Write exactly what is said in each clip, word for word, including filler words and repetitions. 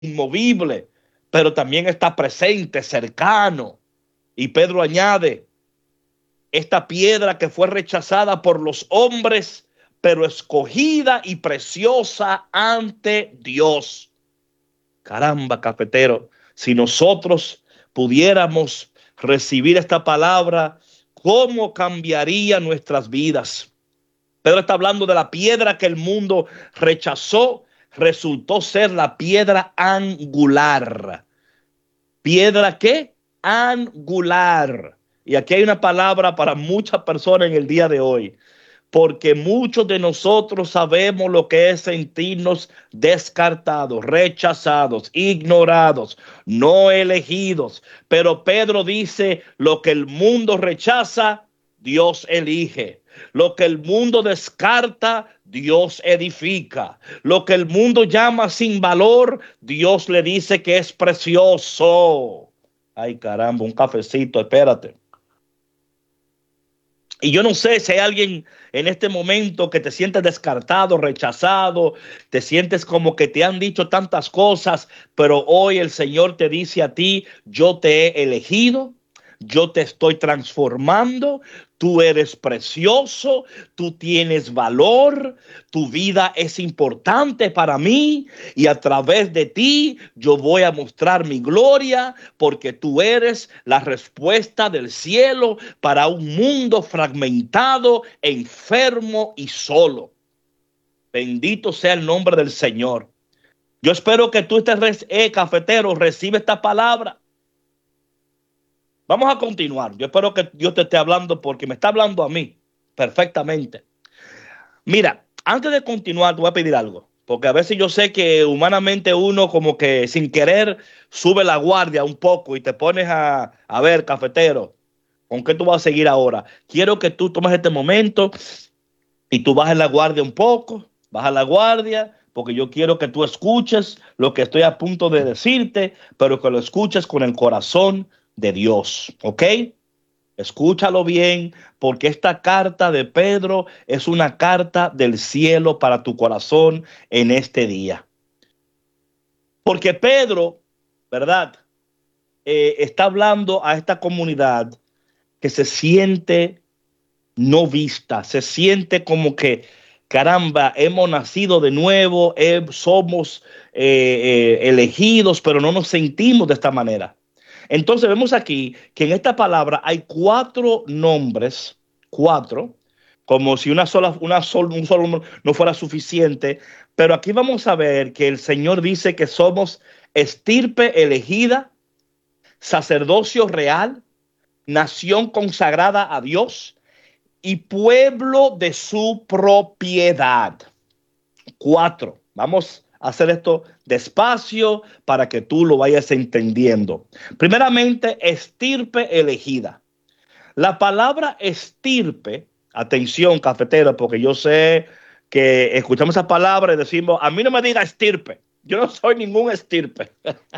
inmovible, pero también está presente, cercano. Y Pedro añade, esta piedra que fue rechazada por los hombres, pero escogida y preciosa ante Dios. Caramba, cafetero, si nosotros pudiéramos recibir esta palabra, ¿cómo cambiaría nuestras vidas? Pedro está hablando de la piedra que el mundo rechazó, resultó ser la piedra angular. ¿Piedra qué? Angular. Y aquí hay una palabra para muchas personas en el día de hoy, porque muchos de nosotros sabemos lo que es sentirnos descartados, rechazados, ignorados, no elegidos. Pero Pedro dice, lo que el mundo rechaza, Dios elige. Lo que el mundo descarta, Dios edifica. Lo que el mundo llama sin valor, Dios le dice que es precioso. Ay, caramba, un cafecito, espérate. Y yo no sé si hay alguien en este momento que te sientes descartado, rechazado, te sientes como que te han dicho tantas cosas, pero hoy el Señor te dice a ti, yo te he elegido, yo te estoy transformando, tú eres precioso, tú tienes valor, tu vida es importante para mí y a través de ti yo voy a mostrar mi gloria porque tú eres la respuesta del cielo para un mundo fragmentado, enfermo y solo. Bendito sea el nombre del Señor. Yo espero que tú estés, eh, cafetero, recibe esta palabra. Vamos a continuar. Yo espero que Dios te esté hablando porque me está hablando a mí perfectamente. Mira, antes de continuar, te voy a pedir algo. Porque a veces yo sé que humanamente uno como que sin querer sube la guardia un poco y te pones a, a ver, cafetero, ¿con qué tú vas a seguir ahora? Quiero que tú tomes este momento y tú bajes la guardia un poco, baja la guardia, porque yo quiero que tú escuches lo que estoy a punto de decirte, pero que lo escuches con el corazón de Dios, ¿ok? Escúchalo bien, porque esta carta de Pedro es una carta del cielo para tu corazón en este día. Porque Pedro, ¿verdad? Eh, está hablando a esta comunidad que se siente no vista, se siente como que, caramba, hemos nacido de nuevo, eh, somos eh, eh, elegidos, pero no nos sentimos de esta manera. Entonces vemos aquí que en esta palabra hay cuatro nombres, cuatro, como si una sola, una sola, un solo nombre no fuera suficiente, pero aquí vamos a ver que el Señor dice que somos estirpe elegida, sacerdocio real, nación consagrada a Dios y pueblo de su propiedad. Cuatro. Vamos a hacer esto despacio para que tú lo vayas entendiendo. Primeramente, estirpe elegida. La palabra estirpe, atención cafetero, porque yo sé que escuchamos esa palabra y decimos, a mí no me diga estirpe. Yo no soy ningún estirpe.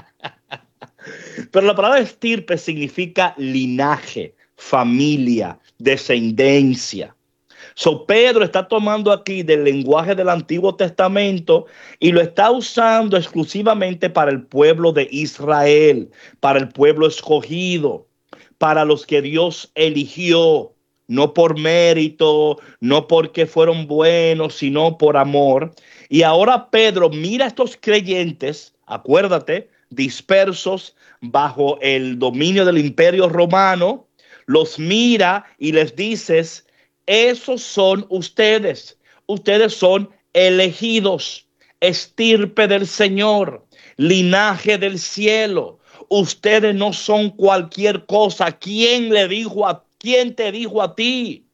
Pero la palabra estirpe significa linaje, familia, descendencia. So Pedro está tomando aquí del lenguaje del Antiguo Testamento y lo está usando exclusivamente para el pueblo de Israel, para el pueblo escogido, para los que Dios eligió, no por mérito, no porque fueron buenos, sino por amor. Y ahora Pedro mira a estos creyentes, acuérdate, dispersos bajo el dominio del Imperio Romano, los mira y les dice, esos son ustedes. Ustedes son elegidos, estirpe del Señor, linaje del cielo. Ustedes no son cualquier cosa. ¿Quién le dijo a quién te dijo a ti?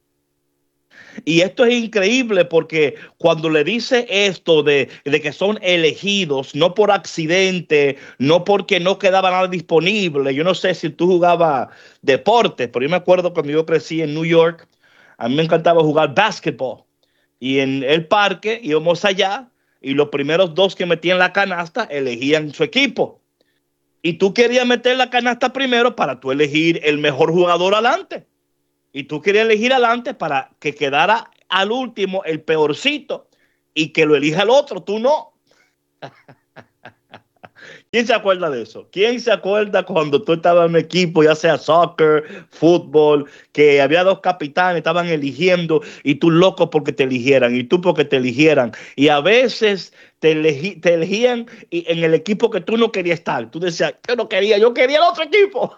Y esto es increíble porque cuando le dice esto de, de que son elegidos, no por accidente, no porque no quedaba nada disponible. Yo no sé si tú jugabas deporte, pero yo me acuerdo cuando yo crecí en New York, a mí me encantaba jugar básquetbol. Y en el parque íbamos allá y los primeros dos que metían la canasta elegían su equipo. Y tú querías meter la canasta primero para tú elegir el mejor jugador adelante. Y tú querías elegir adelante para que quedara al último el peorcito y que lo elija el otro, tú no. ¿Quién se acuerda de eso? ¿Quién se acuerda cuando tú estabas en un equipo, ya sea soccer, fútbol, que había dos capitanes, estaban eligiendo y tú loco porque te eligieran y tú porque te eligieran? Y a veces te, elegí, te elegían y en el equipo que tú no querías estar. Tú decías, yo no quería, yo quería el otro equipo.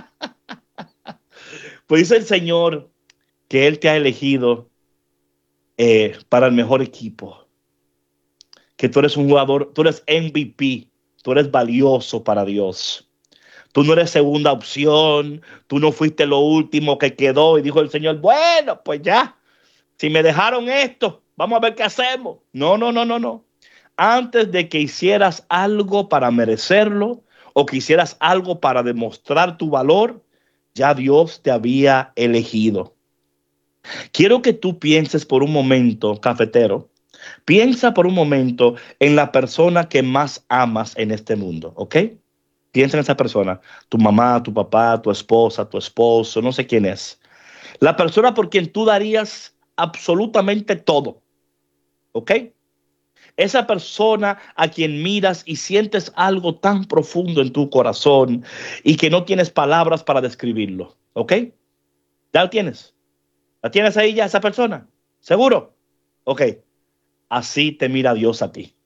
Pues dice el Señor que Él te ha elegido eh, para el mejor equipo. Que tú eres un jugador, tú eres M V P, tú eres valioso para Dios. Tú no eres segunda opción, tú no fuiste lo último que quedó y dijo el Señor, bueno, pues ya, si me dejaron esto, vamos a ver qué hacemos. No, no, no, no, no. Antes de que hicieras algo para merecerlo o que hicieras algo para demostrar tu valor, ya Dios te había elegido. Quiero que tú pienses por un momento, cafetero, piensa por un momento en la persona que más amas en este mundo, ¿ok? Piensa en esa persona, tu mamá, tu papá, tu esposa, tu esposo, no sé quién es. La persona por quien tú darías absolutamente todo, ¿ok? Esa persona a quien miras y sientes algo tan profundo en tu corazón y que no tienes palabras para describirlo, ¿ok? ¿Ya lo tienes? ¿La tienes ahí ya esa persona? ¿Seguro? Ok, así te mira Dios a ti.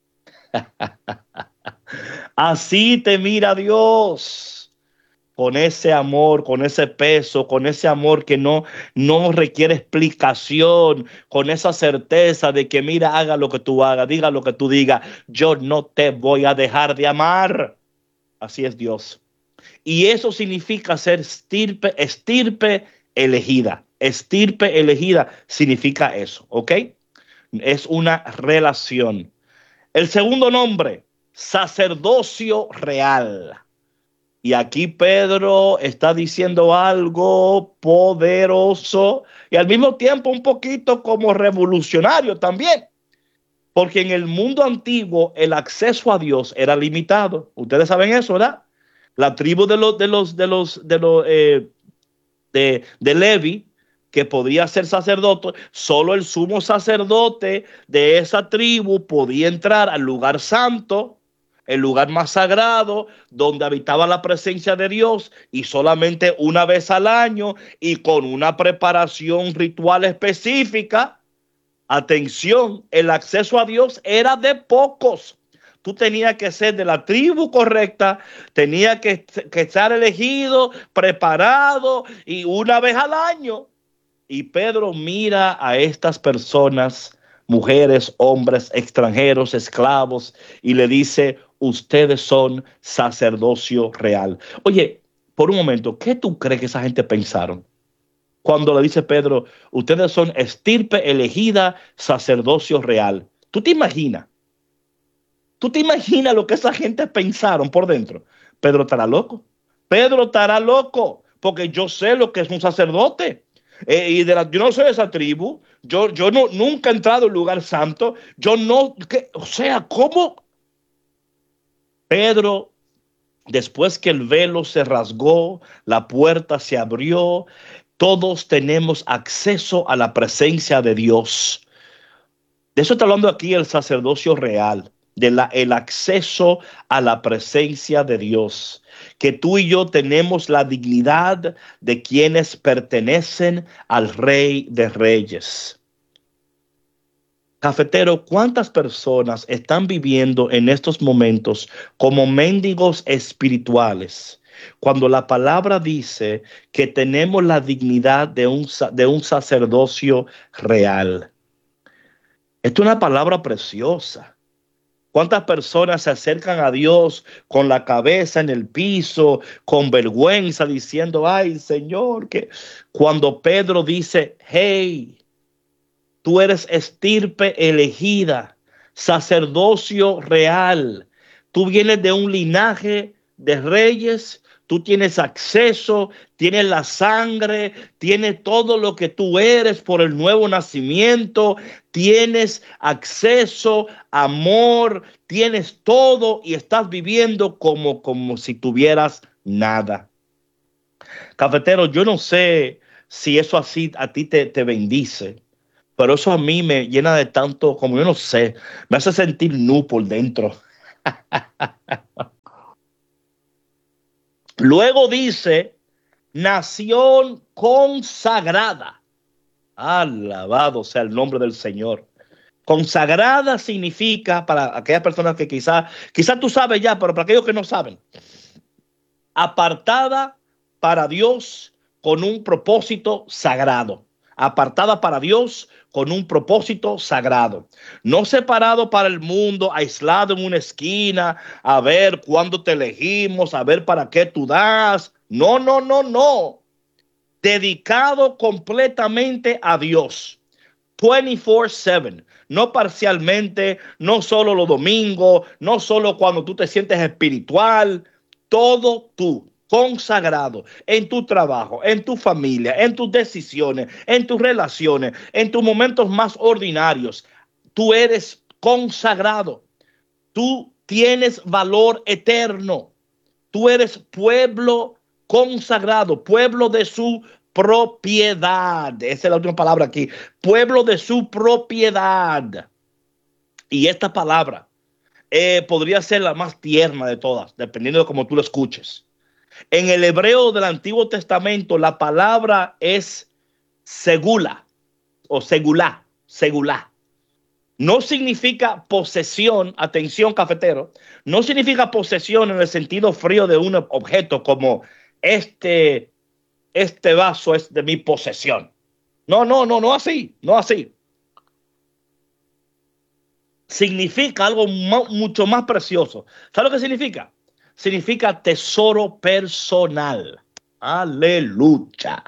Así te mira Dios, con ese amor, con ese peso, con ese amor que no, no requiere explicación, con esa certeza de que mira, haga lo que tú hagas, diga lo que tú digas, yo no te voy a dejar de amar. Así es Dios. Y eso significa ser estirpe, estirpe elegida. Estirpe elegida significa eso, ¿ok? Es una relación. El segundo nombre, sacerdocio real. Y aquí Pedro está diciendo algo poderoso y al mismo tiempo un poquito como revolucionario también. Porque en el mundo antiguo el acceso a Dios era limitado. Ustedes saben eso, ¿verdad? La tribu de los de los de los de los eh, de, de Levi, que podía ser sacerdote, solo el sumo sacerdote de esa tribu podía entrar al lugar santo, el lugar más sagrado, donde habitaba la presencia de Dios, y solamente una vez al año y con una preparación ritual específica. Atención, el acceso a Dios era de pocos. Tú tenías que ser de la tribu correcta, tenías que, que estar elegido, preparado y una vez al año. Y Pedro mira a estas personas, mujeres, hombres, extranjeros, esclavos, y le dice, ustedes son sacerdocio real. Oye, por un momento, ¿qué tú crees que esa gente pensaron? Cuando le dice Pedro, ustedes son estirpe elegida, sacerdocio real. ¿Tú te imaginas? ¿Tú te imaginas lo que esa gente pensaron por dentro? Pedro estará loco. Pedro estará loco, porque yo sé lo que es un sacerdote. Eh, y de la, yo no soy de esa tribu. Yo, yo no, nunca he entrado en lugar santo. Yo no, que, o sea, ¿cómo? Pedro, después que el velo se rasgó, la puerta se abrió, todos tenemos acceso a la presencia de Dios. De eso está hablando aquí el sacerdocio real, de la, el acceso a la presencia de Dios. Que tú y yo tenemos la dignidad de quienes pertenecen al Rey de Reyes. Cafetero, ¿cuántas personas están viviendo en estos momentos como mendigos espirituales? Cuando la palabra dice que tenemos la dignidad de un, de un sacerdocio real. Esto es una palabra preciosa. ¿Cuántas personas se acercan a Dios con la cabeza en el piso, con vergüenza, diciendo, ay, Señor, que cuando Pedro dice, hey, tú eres estirpe elegida, sacerdocio real. Tú vienes de un linaje de reyes, tú tienes acceso, tienes la sangre, tienes todo lo que tú eres por el nuevo nacimiento, tienes acceso, amor, tienes todo y estás viviendo como, como si tuvieras nada. Cafetero, yo no sé si eso así a ti te, te bendice. Pero eso a mí me llena de tanto, como yo no sé, me hace sentir nu por dentro. Luego dice, nación consagrada. Alabado sea el nombre del Señor. Consagrada significa, para aquellas personas que quizás, quizás tú sabes ya, pero para aquellos que no saben, apartada para Dios con un propósito sagrado. Apartada para Dios con un propósito sagrado. No separado para el mundo, aislado en una esquina, a ver cuándo te elegimos, a ver para qué tú das. No, no, no, no. Dedicado completamente a Dios. veinticuatro siete, no parcialmente, no solo los domingos, no solo cuando tú te sientes espiritual, todo tú, consagrado en tu trabajo, en tu familia, en tus decisiones, en tus relaciones, en tus momentos más ordinarios. Tú eres consagrado, tú tienes valor eterno, tú eres pueblo consagrado, pueblo de su propiedad. Esa es la última palabra aquí. Pueblo de su propiedad. Y esta palabra eh, podría ser la más tierna de todas, dependiendo de cómo tú lo escuches. En el hebreo del Antiguo Testamento, la palabra es segula o segulá, segulá. No significa posesión, atención cafetero, no significa posesión en el sentido frío de un objeto como este este vaso es de mi posesión. No, no, no, no así, no así. Significa algo mucho más precioso. ¿Sabes lo que significa? Significa tesoro personal. Aleluya.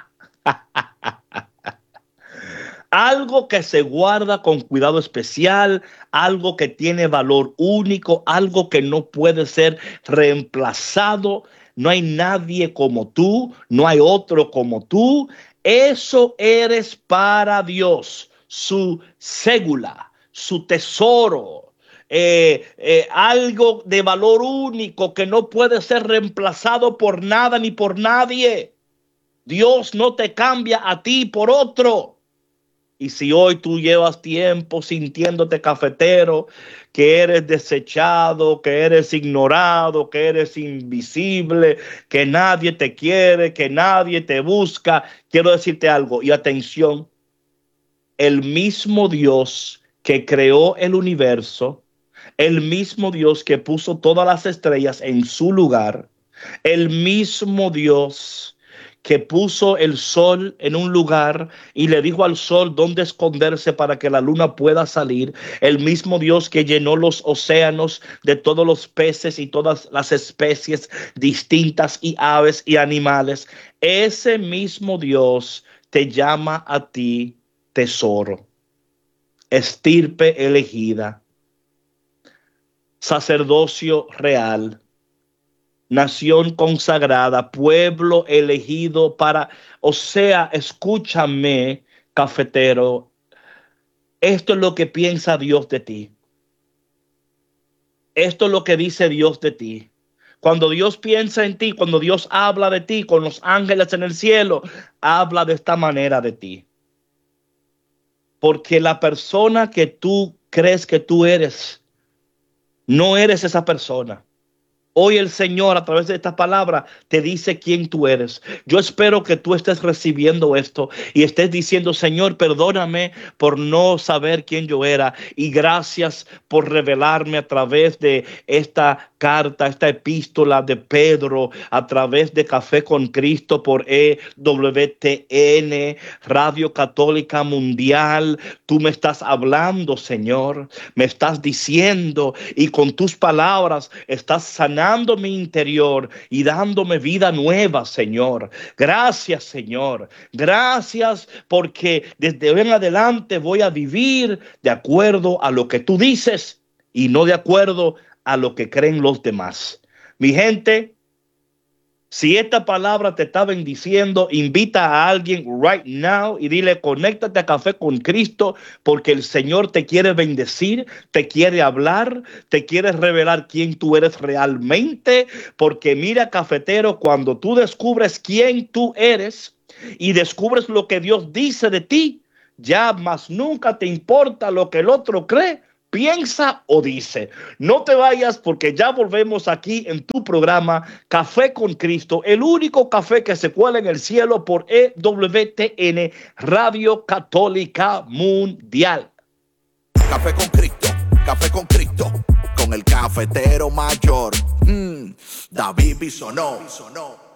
Algo que se guarda con cuidado especial, algo que tiene valor único, algo que no puede ser reemplazado. No hay nadie como tú, no hay otro como tú. Eso eres para Dios, su cédula, su tesoro, eh, eh, algo de valor único que no puede ser reemplazado por nada ni por nadie. Dios no te cambia a ti por otro. Y si hoy tú llevas tiempo sintiéndote cafetero, que eres desechado, que eres ignorado, que eres invisible, que nadie te quiere, que nadie te busca, quiero decirte algo. Y atención, el mismo Dios que creó el universo, el mismo Dios que puso todas las estrellas en su lugar, el mismo Dios que puso el sol en un lugar y le dijo al sol dónde esconderse para que la luna pueda salir. El mismo Dios que llenó los océanos de todos los peces y todas las especies distintas y aves y animales. Ese mismo Dios te llama a ti tesoro, estirpe elegida, sacerdocio real, nación consagrada, pueblo elegido para, o sea, escúchame, cafetero, esto es lo que piensa Dios de ti. Esto es lo que dice Dios de ti. Cuando Dios piensa en ti, cuando Dios habla de ti con los ángeles en el cielo, habla de esta manera de ti. Porque la persona que tú crees que tú eres, no eres esa persona. Hoy el Señor a través de esta palabra te dice quién tú eres. Yo espero que tú estés recibiendo esto y estés diciendo, Señor, perdóname por no saber quién yo era y gracias por revelarme a través de esta carta, esta epístola de Pedro, a través de Café con Cristo por E W T N, Radio Católica Mundial. Tú me estás hablando, Señor, me estás diciendo y con tus palabras estás sanando mi interior y dándome vida nueva, Señor. Gracias, Señor. Gracias porque desde hoy en adelante voy a vivir de acuerdo a lo que tú dices y no de acuerdo a lo que creen los demás. Mi gente, si esta palabra te está bendiciendo, invita a alguien right now y dile, conéctate a Café con Cristo, porque el Señor te quiere bendecir, te quiere hablar, te quiere revelar quién tú eres realmente, porque mira, cafetero, cuando tú descubres quién tú eres y descubres lo que Dios dice de ti, ya más nunca te importa lo que el otro cree, piensa o dice. No te vayas porque ya volvemos aquí en tu programa Café con Cristo, el único café que se cuela en el cielo por E W T N, Radio Católica Mundial. Café con Cristo, Café con Cristo, con el cafetero mayor, mm, David Bisonó.